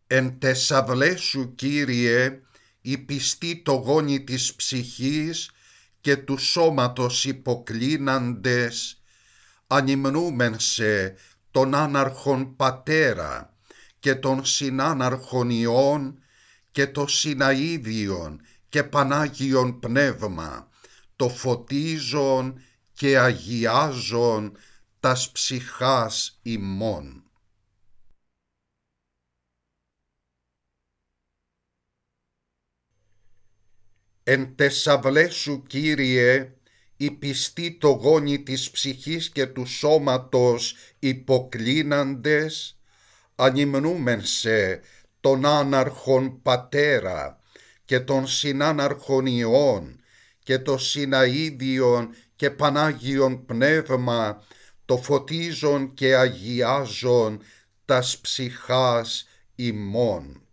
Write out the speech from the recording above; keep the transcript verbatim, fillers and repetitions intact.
Εν τεσαυλέ σου, Κύριε, η πιστή το γόνι της ψυχής και του σώματος υποκλίναντες, ανυμνούμεν σε τον άναρχον Πατέρα και τον συνάναρχον Υιόν και το συναΐδιον και Πανάγιον Πνεύμα, το φωτίζον και αγιάζον τας ψυχάς ημών. Εν τεσαυλέ σου, Κύριε, η πιστή το γόνι της ψυχής και του σώματος υποκλίναντες, ανυμνούμεν σε τον άναρχον Πατέρα και τον συνάναρχον Υιόν και το συναΐδιον και Πανάγιον Πνεύμα, το φωτίζον και αγιάζον τας ψυχάς ημών.